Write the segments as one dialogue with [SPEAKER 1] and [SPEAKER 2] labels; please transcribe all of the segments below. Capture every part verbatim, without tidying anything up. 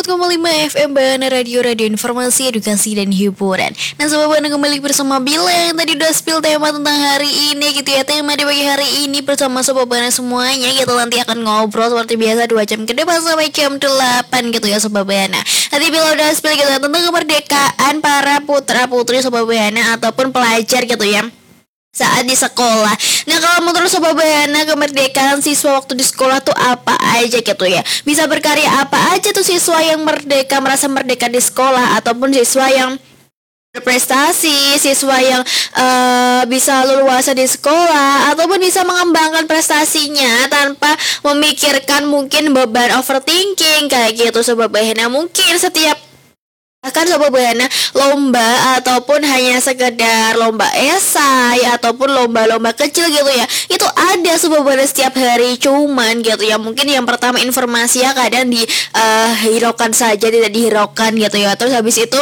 [SPEAKER 1] koma lima F M Bahana Radio, Radio Informasi, Edukasi, dan Hiburan. Nah Sobat Bahana kembali bersama Bila yang tadi udah spill tema tentang hari ini gitu ya. Tema di pagi hari ini bersama Sobat Bahana semuanya. Kita nanti akan ngobrol seperti biasa dua jam ke depan sampai jam delapan gitu ya Sobat Bahana. Nanti Bila udah spill gitu ya tentang kemerdekaan para putra putri Sobat Bahana ataupun pelajar gitu ya saat di sekolah. Nah kalau menurut Sobat Bahana, kemerdekaan siswa waktu di sekolah tuh apa aja gitu ya? Bisa berkarya apa aja tuh siswa yang merdeka, merasa merdeka di sekolah, ataupun siswa yang berprestasi, siswa yang uh, bisa leluasa di sekolah, ataupun bisa mengembangkan prestasinya tanpa memikirkan mungkin beban overthinking kayak gitu Sobat Bahana. Mungkin setiap akan Sobat Bahana lomba ataupun hanya sekedar lomba esai ataupun lomba-lomba kecil gitu ya, itu ada Sobat Bahana setiap hari. Cuman gitu ya, mungkin yang pertama informasi ya kadang dihiraukan uh, saja, tidak dihiraukan gitu ya. Terus habis itu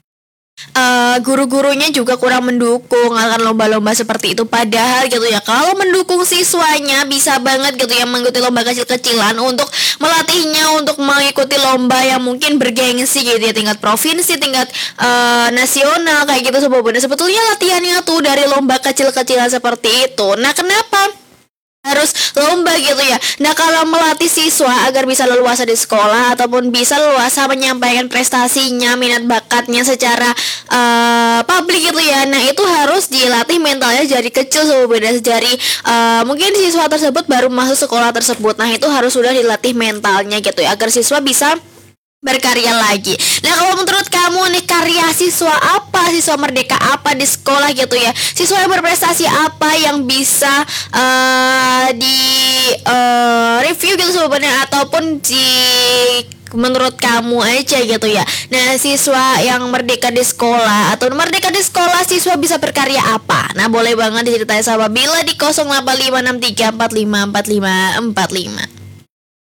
[SPEAKER 1] Uh, guru-gurunya juga kurang mendukung akan lomba-lomba seperti itu. Padahal gitu ya, kalau mendukung siswanya bisa banget gitu ya mengikuti lomba kecil-kecilan untuk melatihnya untuk mengikuti lomba yang mungkin bergengsi gitu ya, tingkat provinsi, tingkat uh, nasional kayak gitu Sobat Bahana. Sebetulnya latihannya tuh dari lomba kecil-kecilan seperti itu. Nah kenapa harus lomba gitu ya? Nah kalau melatih siswa agar bisa leluasa di sekolah ataupun bisa leluasa menyampaikan prestasinya, minat bakatnya secara uh, publik gitu ya, nah itu harus dilatih mentalnya dari kecil sebenarnya. Dari uh, mungkin siswa tersebut baru masuk sekolah tersebut, nah itu harus sudah dilatih mentalnya gitu ya, agar siswa bisa berkarya lagi. Nah kalau menurut kamu nih, karya siswa apa, siswa merdeka apa di sekolah gitu ya, siswa yang berprestasi apa yang bisa uh, di uh, review gitu sebenarnya, ataupun di menurut kamu aja gitu ya. Nah siswa yang merdeka di sekolah atau merdeka di sekolah, siswa bisa berkarya apa? Nah boleh banget diceritain sama Bila di nol delapan lima enam tiga empat lima empat lima empat lima.